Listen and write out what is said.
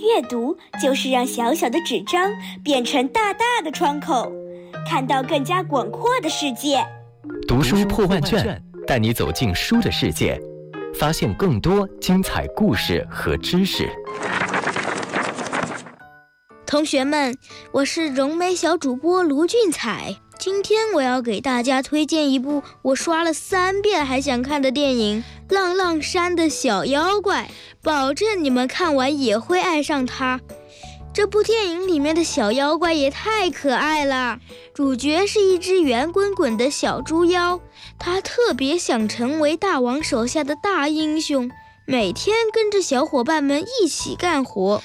阅读就是让小小的纸张变成大大的窗口，看到更加广阔的世界。 读书破万卷，带你走进书的世界，发现更多精彩故事和知识。 同学们，我是融媒小主播卢俊彩，今天我要给大家推荐一部我刷了3遍还想看的电影《浪浪山的小妖怪》，保证你们看完也会爱上它。这部电影里面的小妖怪也太可爱了，主角是一只圆滚滚的小猪妖，他特别想成为大王手下的大英雄，每天跟着小伙伴们一起干活。